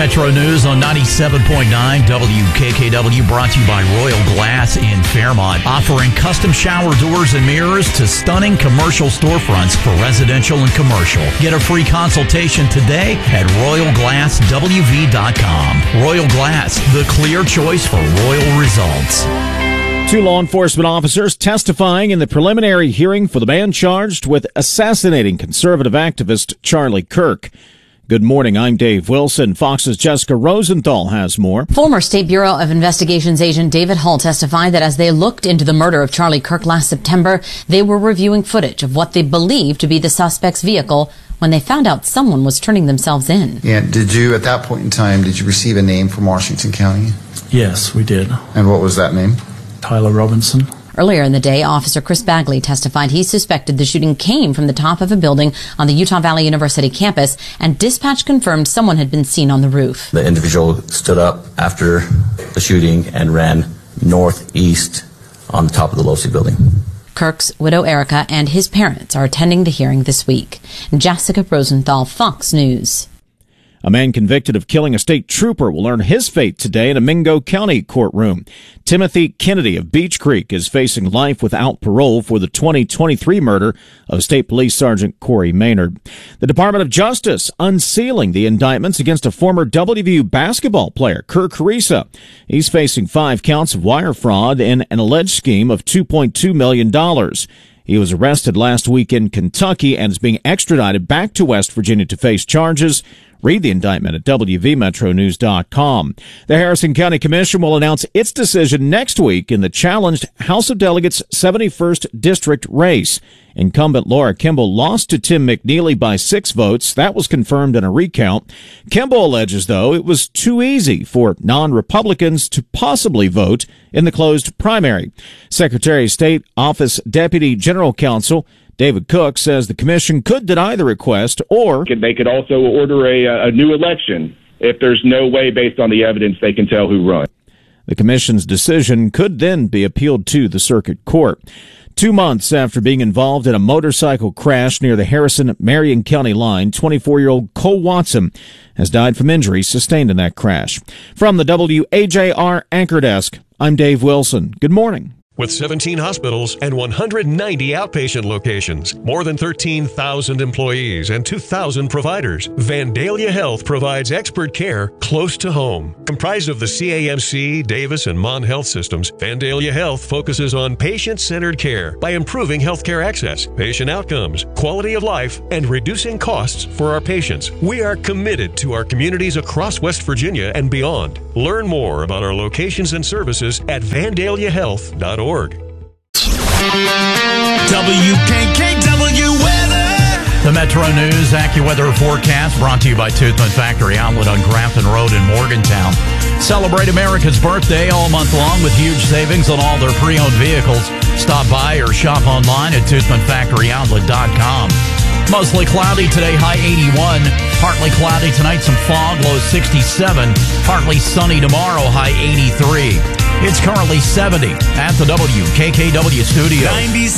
Metro News on 97.9 WKKW, brought to you by Royal Glass in Fairmont, offering custom shower doors and mirrors to stunning commercial storefronts for residential and commercial. Get a free consultation today at RoyalGlassWV.com. Royal Glass, the clear choice for royal results. 2 law enforcement officers testifying in the preliminary hearing for the man charged with assassinating conservative activist Charlie Kirk. Good morning, I'm Dave Wilson. Fox's Jessica Rosenthal has more. Former State Bureau of Investigations agent David Hull testified that as they looked into the murder of Charlie Kirk last September, they were reviewing footage of what they believed to be the suspect's vehicle when they found out someone was turning themselves in. Yeah, did you, at that point in time, did you receive a name from Washington County? Yes, we did. And what was that name? Tyler Robinson. Earlier in the day, Officer Chris Bagley testified he suspected the shooting came from the top of a building on the Utah Valley University campus, and dispatch confirmed someone had been seen on the roof. The individual stood up after the shooting and ran northeast on the top of the Losi building. Kirk's widow Erica and his parents are attending the hearing this week. Jessica Rosenthal, Fox News. A man convicted of killing a state trooper will learn his fate today in a Mingo County courtroom. Timothy Kennedy of Beech Creek is facing life without parole for the 2023 murder of State Police Sergeant Corey Maynard. The Department of Justice unsealing the indictments against a former WVU basketball player, Kerr Carissa. He's facing 5 counts of wire fraud in an alleged scheme of $2.2 million. He was arrested last week in Kentucky and is being extradited back to West Virginia to face charges. Read the indictment at WVMetroNews.com. The Harrison County Commission will announce its decision next week in the challenged House of Delegates 71st District race. Incumbent Laura Kimball lost to Tim McNeely by 6 votes. That was confirmed in a recount. Kimball alleges, though, it was too easy for non-Republicans to possibly vote in the closed primary. Secretary of State Office Deputy General Counsel David Cook says the commission could deny the request, or they could also order a new election if there's no way, based on the evidence, they can tell who won. The commission's decision could then be appealed to the circuit court. 2 months after being involved in a motorcycle crash near the Harrison-Marion County line, 24-year-old Cole Watson has died from injuries sustained in that crash. From the WAJR Anchor Desk, I'm Dave Wilson. Good morning. With 17 hospitals and 190 outpatient locations, more than 13,000 employees and 2,000 providers, Vandalia Health provides expert care close to home. Comprised of the CAMC, Davis, and Mon Health systems, Vandalia Health focuses on patient-centered care by improving healthcare access, patient outcomes, quality of life, and reducing costs for our patients. We are committed to our communities across West Virginia and beyond. Learn more about our locations and services at VandaliaHealth.org. WKKW weather. The Metro News AccuWeather forecast brought to you by Toothman Factory Outlet on Grafton Road in Morgantown. Celebrate America's birthday all month long with huge savings on all their pre-owned vehicles. Stop by or shop online at ToothmanFactoryOutlet.com. Mostly cloudy today, high 81. Partly cloudy tonight, some fog, low 67. Partly sunny tomorrow, high 83. It's currently 70 at the WKKW studio.